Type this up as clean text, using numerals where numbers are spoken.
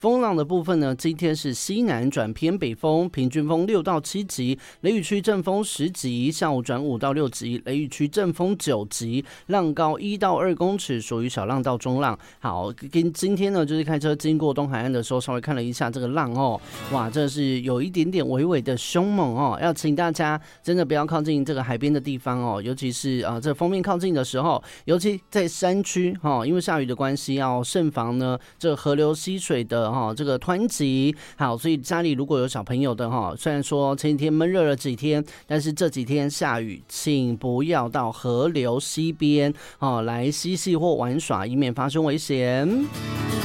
风浪的部分呢，今天是西南转偏北风，平均风6到7级，雷雨区阵风10级，下午转5到6级，雷雨区阵风9级，浪高1到2公尺，属于小浪到中浪。好，跟今天呢，就是开车经过东海岸的时候，稍微看了一下这个浪哦，哇，这是有一点点微微的凶猛哦，要请大家真的不要靠近这个海边的地方哦，尤其是这风面靠近的时候，尤其在山区哦，因为下雨的关系，要慎防呢这河流溪水的这个湍急。好，所以家里如果有小朋友的虽然说前几天闷热了几天，但是这几天下雨，请不要到河流溪边来嬉戏或玩耍，以免发生危险。